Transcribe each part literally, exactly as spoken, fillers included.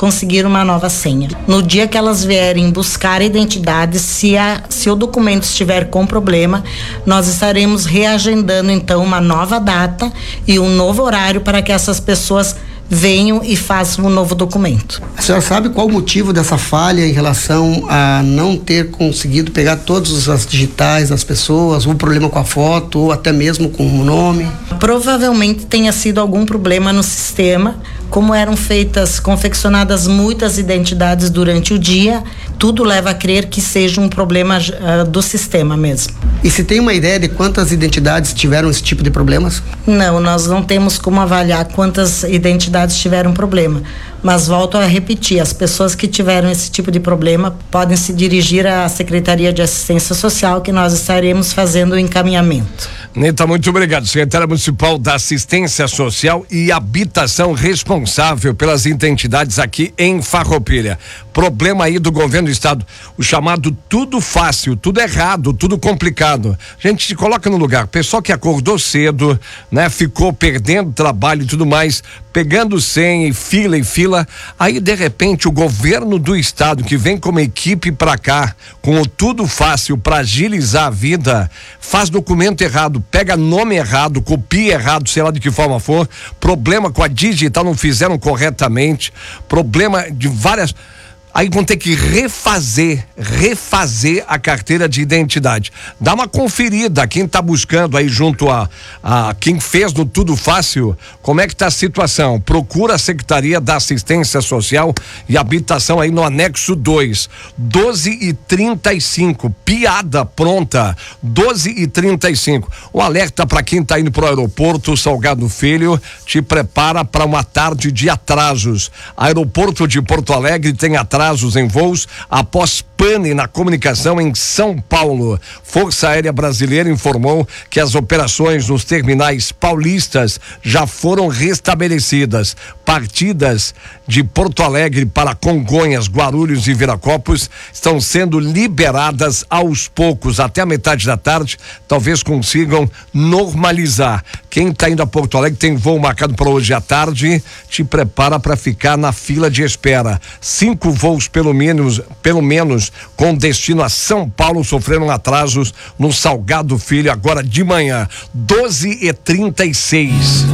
conseguir uma nova senha. No dia que elas vierem buscar a identidade, se, a, se o documento estiver com problema, nós estaremos reagendando então uma nova data e um novo horário para que essas pessoas venham e façam um novo documento. A senhora sabe qual o motivo dessa falha em relação a não ter conseguido pegar todas as digitais das pessoas, ou problema com a foto, ou até mesmo com o nome? Provavelmente tenha sido algum problema no sistema, como eram feitas, confeccionadas muitas identidades durante o dia, tudo leva a crer que seja um problema uh, do sistema mesmo. E se tem uma ideia de quantas identidades tiveram esse tipo de problemas? Não, nós não temos como avaliar quantas identidades tiveram problema, mas volto a repetir, as pessoas que tiveram esse tipo de problema podem se dirigir à Secretaria de Assistência Social, que nós estaremos fazendo o encaminhamento. Neta, muito obrigado. Secretária Municipal da Assistência Social e Habitação, responsável pelas identidades aqui em Farroupilha. Problema aí do governo do estado, o chamado tudo fácil, tudo errado, tudo complicado. A gente se coloca no lugar, pessoal que acordou cedo, né, ficou perdendo trabalho e tudo mais, pegando senha e fila e fila, aí de repente o governo do estado, que vem como equipe pra cá, com o tudo fácil pra agilizar a vida, faz documento errado, pega nome errado, copia errado, sei lá de que forma for, problema com a digital, não fizeram corretamente, problema de várias... Aí vão ter que refazer, refazer a carteira de identidade. Dá uma conferida, quem está buscando aí junto a, a quem fez no Tudo Fácil, como é que está a situação. Procura a Secretaria da Assistência Social e Habitação aí no anexo dois, doze e trinta e cinco, piada pronta, doze e trinta e cinco. Um alerta para quem está indo pro aeroporto Salgado Filho, te prepara para uma tarde de atrasos. Aeroporto de Porto Alegre tem atrasos em voos após pane na comunicação em São Paulo. Força Aérea Brasileira informou que as operações nos terminais paulistas já foram restabelecidas. Partidas de Porto Alegre para Congonhas, Guarulhos e Viracopos estão sendo liberadas aos poucos. Até a metade da tarde, talvez consigam normalizar. Quem está indo a Porto Alegre tem voo marcado para hoje à tarde, te prepara para ficar na fila de espera. Cinco voos pelo menos, pelo menos com destino a São Paulo sofreram atrasos no Salgado Filho agora de manhã, doze e trinta e seis.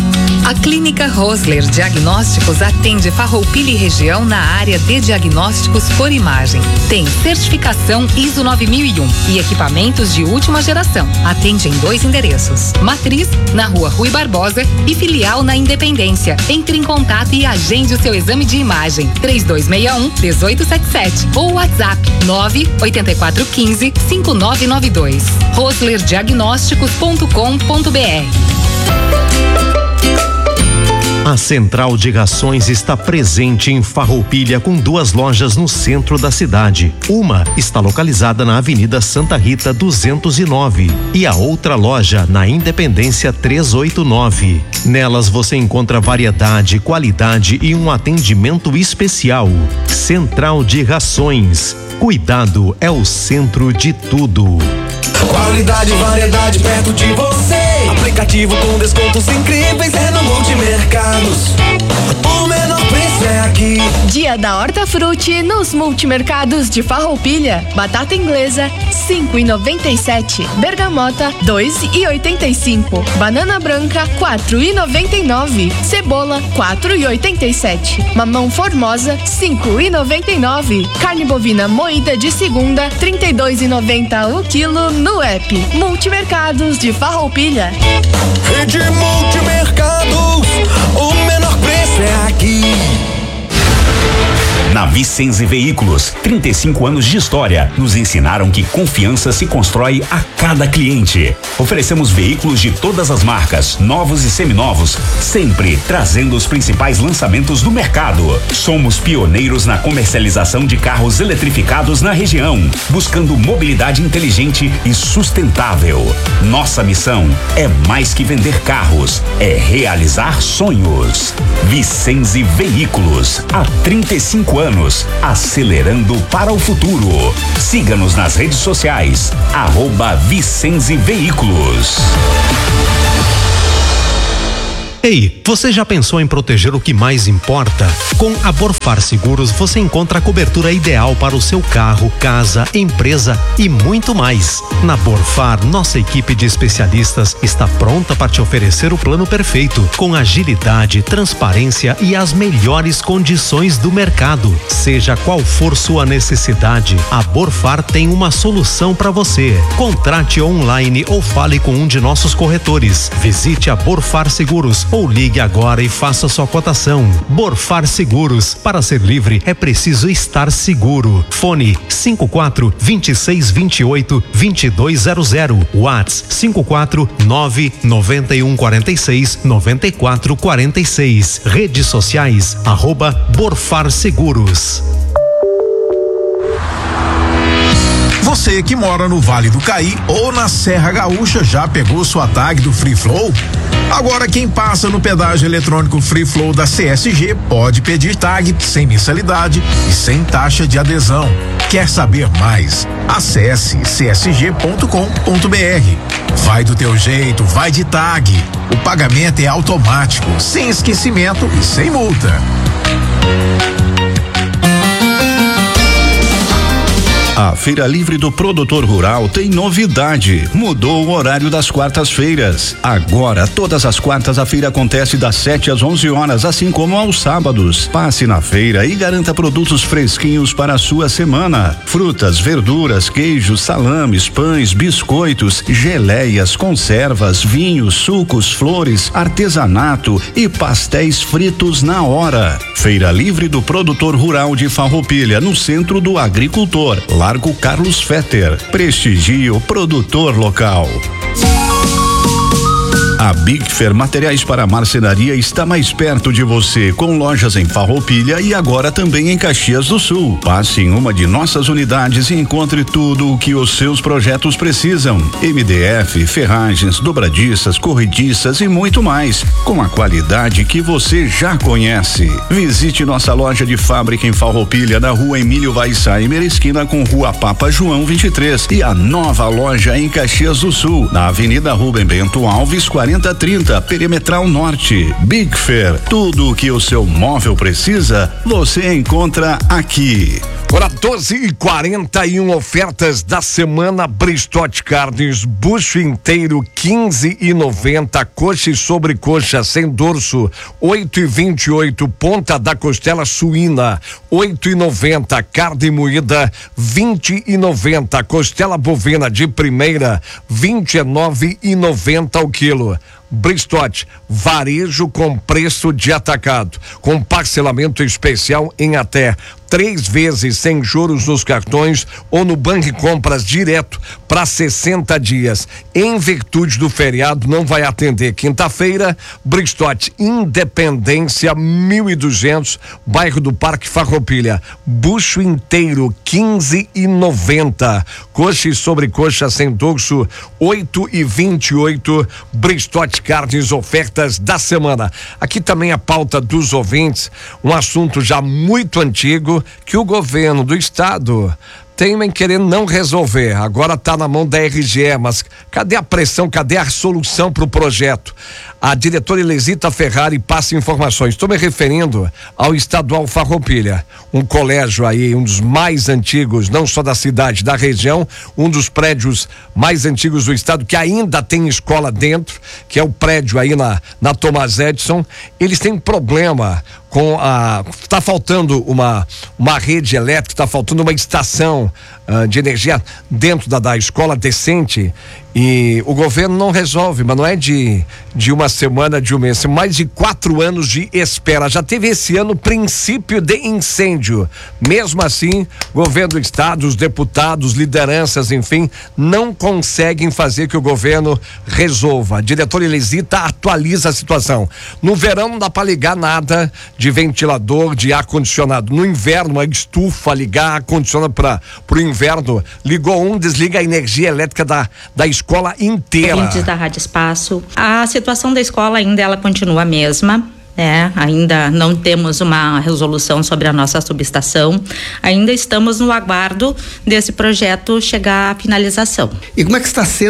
A Clínica Rosler Diagnósticos atende Farroupilha e região na área de diagnósticos por imagem. Tem certificação I S O nove mil e um e equipamentos de última geração. Atende em dois endereços: Matriz, na Rua Rui Barbosa, e filial na Independência. Entre em contato e agende o seu exame de imagem. três dois seis um, um oito sete sete ou WhatsApp nove oito quatro um cinco, cinco nove nove dois. rosler diagnósticos ponto com ponto b r. A Central de Rações está presente em Farroupilha com duas lojas no centro da cidade. Uma está localizada na Avenida Santa Rita duzentos e nove e a outra loja na Independência trezentos e oitenta e nove. Nelas você encontra variedade, qualidade e um atendimento especial. Central de Rações. Cuidado é o centro de tudo. Qualidade e variedade perto de você. Aplicativo com descontos incríveis é no Multimercados. O menor preço é aqui. Dia da Hortafruti nos Multimercados de Farroupilha. Batata inglesa cinco e noventa e sete, bergamota dois e oitenta e cinco, banana branca quatro e noventa e nove, cebola quatro e oitenta e sete, mamão formosa cinco e noventa e nove, carne bovina moída de segunda trinta e dois e noventa o quilo no app. Multimercados de Farroupilha. Rede Multimercados, o menor preço é aqui. Na Vicenze Veículos, trinta e cinco anos de história, nos ensinaram que confiança se constrói a cada cliente. Oferecemos veículos de todas as marcas, novos e seminovos, sempre trazendo os principais lançamentos do mercado. Somos pioneiros na comercialização de carros eletrificados na região, buscando mobilidade inteligente e sustentável. Nossa missão é mais que vender carros, é realizar sonhos. Vicenze Veículos, há trinta e cinco anos, acelerando para o futuro. Siga-nos nas redes sociais, arroba Vicenze Veículos. Ei, você já pensou em proteger o que mais importa? Com a Borfar Seguros você encontra a cobertura ideal para o seu carro, casa, empresa e muito mais. Na Borfar, nossa equipe de especialistas está pronta para te oferecer o plano perfeito, com agilidade, transparência e as melhores condições do mercado. Seja qual for sua necessidade, a Borfar tem uma solução para você. Contrate online ou fale com um de nossos corretores. Visite a Borfar Seguros ou ligue agora e faça sua cotação. Borfar Seguros. Para ser livre é preciso estar seguro. Fone cinco quatro, dois seis, dois oito, dois dois zero zero. WhatsApp cinco quatro nove, nove um quatro seis, nove quatro quatro seis. Redes sociais arroba Borfar Seguros. Você que mora no Vale do Caí ou na Serra Gaúcha já pegou sua tag do Free Flow? Agora quem passa no pedágio eletrônico Free Flow da C S G pode pedir tag sem mensalidade e sem taxa de adesão. Quer saber mais? Acesse c s g ponto com ponto b r. Vai do teu jeito, vai de tag. O pagamento é automático, sem esquecimento e sem multa. A Feira Livre do Produtor Rural tem novidade. Mudou o horário das quartas-feiras. Agora, todas as quartas, a feira acontece das sete às onze horas, assim como aos sábados. Passe na feira e garanta produtos fresquinhos para a sua semana. Frutas, verduras, queijos, salames, pães, biscoitos, geleias, conservas, vinhos, sucos, flores, artesanato e pastéis fritos na hora. Feira Livre do Produtor Rural de Farroupilha, no centro do agricultor. Largo Carlos Fetter. Prestigie o produtor local. A Big Fair Materiais para Marcenaria está mais perto de você, com lojas em Farroupilha e agora também em Caxias do Sul. Passe em uma de nossas unidades e encontre tudo o que os seus projetos precisam. M D F, ferragens, dobradiças, corrediças e muito mais, com a qualidade que você já conhece. Visite nossa loja de fábrica em Farroupilha, na rua Emílio Weissheimer, esquina com rua Papa João vinte e três, e a nova loja em Caxias do Sul, na Avenida Rubem Bento Alves, quarenta trinta, Perimetral Norte. Big Fair, tudo o que o seu móvel precisa, você encontra aqui. Agora doze e quarenta e um, ofertas da semana. Bristote Carnes, bucho inteiro quinze e noventa, coxa e sobrecoxa sem dorso oito e vinte e oito, ponta da costela suína oito e noventa, carne moída vinte e noventa, costela bovina de primeira vinte e nove e noventa o quilo. Bristote, varejo com preço de atacado, com parcelamento especial em até três vezes sem juros nos cartões ou no Banco Compras direto para sessenta dias. Em virtude do feriado, não vai atender. Quinta-feira, Bristote, Independência mil e duzentos, bairro do Parque Farroupilha. Bucho inteiro quinze e noventa, coxa e sobrecoxa sem dorso oito e vinte e oito. Bristote Carnes, ofertas da semana. Aqui também a pauta dos ouvintes, um assunto já muito antigo que o governo do estado temem querer não resolver. Agora está na mão da R G E, mas cadê a pressão, cadê a solução para o projeto? A diretora Elisita Ferrari passa informações. Estou me referindo ao Estadual Farroupilha, um colégio aí, um dos mais antigos, não só da cidade, da região, um dos prédios mais antigos do estado, que ainda tem escola dentro, que é o prédio aí na, na Thomas Edison. Eles têm problema com a, está faltando uma uma rede elétrica, está faltando uma estação uh, de energia dentro da, da escola decente, e o governo não resolve, mas não é de de uma semana, de um mês, mais de quatro anos de espera. Já teve esse ano princípio de incêndio. Mesmo assim, governo do estado, os deputados, lideranças, enfim, não conseguem fazer que o governo resolva. A diretora Elisita atualiza a situação. No verão não dá para ligar nada de ventilador, de ar-condicionado. No inverno, uma estufa, ligar ar-condicionado para o inverno. Ligou um, desliga a energia elétrica da, da escola inteira. Ouvintes da Rádio Espaço, a situação da escola ainda ela continua a mesma. É, ainda não temos uma resolução sobre a nossa subestação, ainda estamos no aguardo desse projeto chegar à finalização. E como é que está sendo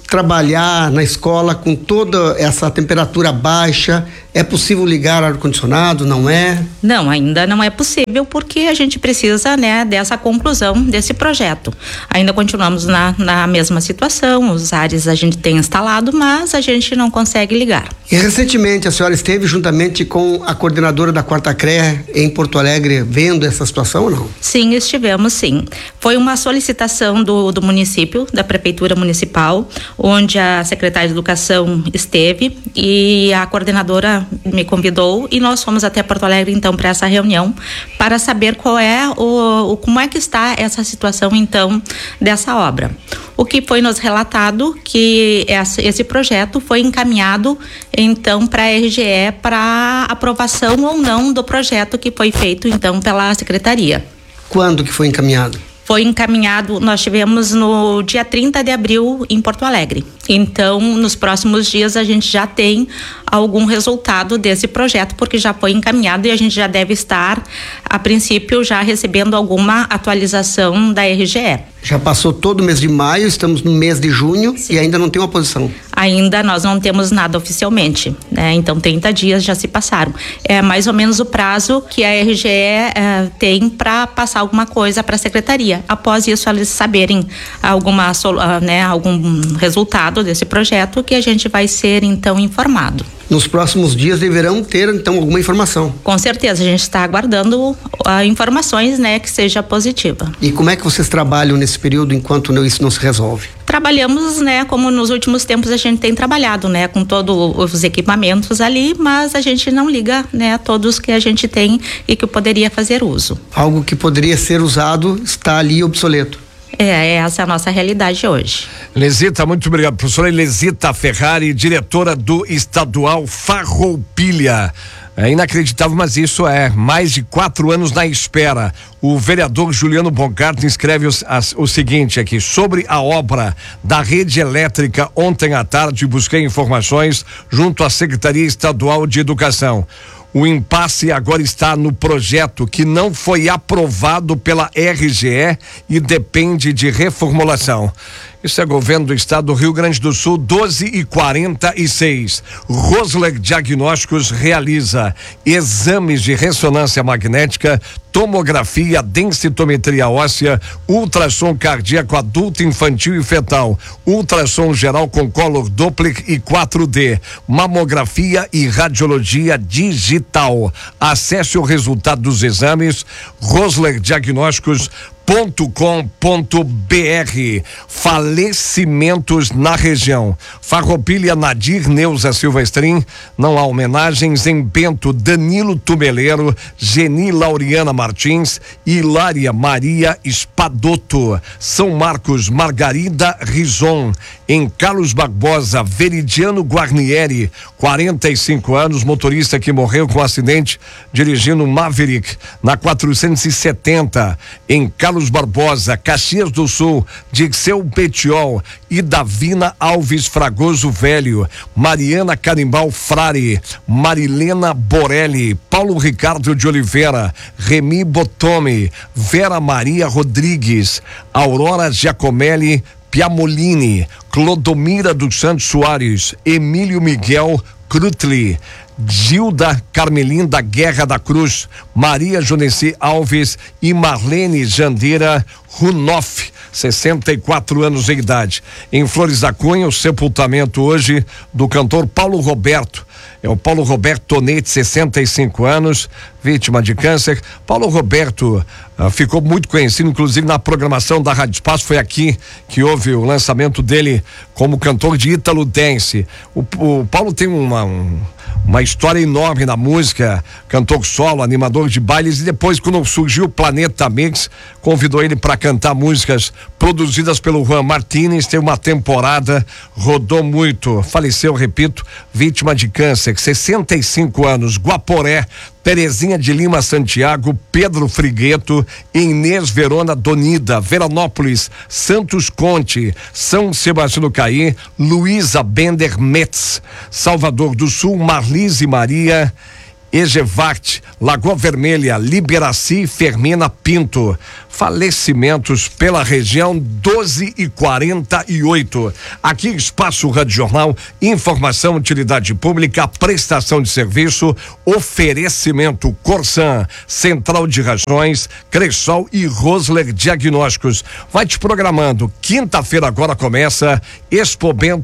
trabalhar na escola com toda essa temperatura baixa? É possível ligar ar-condicionado? Não é? Não, ainda não é possível porque a gente precisa, né, dessa conclusão desse projeto. Ainda continuamos na, na mesma situação, os ares a gente tem instalado, mas a gente não consegue ligar. E recentemente a senhora esteve juntamente com a coordenadora da Quarta C R E A em Porto Alegre vendo essa situação ou não? Sim, estivemos sim. Foi uma solicitação do, do município, da Prefeitura Municipal, onde a secretária de Educação esteve e a coordenadora me convidou e nós fomos até Porto Alegre então para essa reunião para saber qual é o, o como é que está essa situação então dessa obra. O que foi nos relatado que essa, esse projeto foi encaminhado então para a R G E para aprovação ou não do projeto que foi feito então pela secretaria. Quando que foi encaminhado? Foi encaminhado, nós tivemos no dia trinta de abril em Porto Alegre. Então, nos próximos dias a gente já tem algum resultado desse projeto, porque já foi encaminhado e a gente já deve estar, a princípio, já recebendo alguma atualização da R G E. Já passou todo o mês de maio, estamos no mês de junho. Sim. E ainda não tem uma posição. Ainda nós não temos nada oficialmente, né? Então trinta dias já se passaram. É mais ou menos o prazo que a R G E é, tem para passar alguma coisa para a secretaria. Após isso, eles saberem alguma, né, algum resultado desse projeto que a gente vai ser então informado. Nos próximos dias deverão ter então alguma informação. Com certeza, a gente está aguardando uh, informações, né, que seja positiva. E como é que vocês trabalham nesse período enquanto não, isso não se resolve? Trabalhamos, né, como nos últimos tempos a gente tem trabalhado, né, com todos os equipamentos ali, mas a gente não liga, né, todos que a gente tem e que poderia fazer uso. Algo que poderia ser usado está ali obsoleto. É, essa é a nossa realidade hoje. Lesita, muito obrigado. Professora Lesita Ferrari, diretora do Estadual Farroupilha. É inacreditável, mas isso é mais de quatro anos na espera. O vereador Juliano Boncardi escreve o, as, o seguinte aqui: sobre a obra da rede elétrica, ontem à tarde busquei informações junto à Secretaria Estadual de Educação. O impasse agora está no projeto que não foi aprovado pela R G E e depende de reformulação. Isso é governo do estado do Rio Grande do Sul, doze e quarenta e seis. Rosler Diagnósticos realiza exames de ressonância magnética, tomografia, densitometria óssea, ultrassom cardíaco adulto, infantil e fetal, ultrassom geral com color Doppler e quatro D, mamografia e radiologia digital. Acesse o resultado dos exames, Rosler Diagnósticos ponto com ponto br. Falecimentos na região: Farroupilha, Nadir Neuza Silvestrin. Não há homenagens em Bento, Danilo Tumeleiro, Geni Lauriana Martins, Hilária Maria Espadoto. São Marcos, Margarida Rison. Em Carlos Barbosa, Veridiano Guarnieri, quarenta e cinco anos, motorista que morreu com um acidente dirigindo um Maverick na quatrocentos e setenta. Em Carlos Barbosa, Caxias do Sul, Dirceu Petiol e Davina Alves Fragoso Velho, Mariana Carimbal Frari, Marilena Borelli, Paulo Ricardo de Oliveira, Remi Botomi, Vera Maria Rodrigues, Aurora Giacomelli Piamolini, Clodomira dos Santos Soares, Emílio Miguel Crutli, Gilda Carmelinda Guerra da Cruz, Maria Juneci Alves e Marlene Jandeira Runoff, sessenta e quatro anos de idade. Em Flores da Cunha, o sepultamento hoje do cantor Paulo Roberto. É o Paulo Roberto Tonete, sessenta e cinco anos, vítima de câncer. Paulo Roberto ah, ficou muito conhecido, inclusive na programação da Rádio Espaço. Foi aqui que houve o lançamento dele como cantor de Ítalo Dance. O, o Paulo tem uma, um, uma história enorme na música, cantor solo, animador de bailes, e depois, quando surgiu o Planeta Mix, convidou ele para cantar músicas produzidas pelo Juan Martínez. Teve uma temporada, rodou muito, faleceu, repito, vítima de câncer, sessenta e cinco anos, Guaporé, Terezinha de Lima Santiago, Pedro Frigueto, Inês Verona Donida, Veranópolis, Santos Conte, São Sebastião do Caí, Luísa Bender Metz, Salvador do Sul, Marlise Maria Egevart, Lagoa Vermelha, Liberaci, Fermina Pinto. Falecimentos pela região doze e quarenta e oito. Aqui Espaço Rádio Jornal, informação, utilidade pública, prestação de serviço, oferecimento Corsan, Central de Rações, Cressol e Rosler Diagnósticos. Vai te programando. Quinta-feira agora começa Expo Bento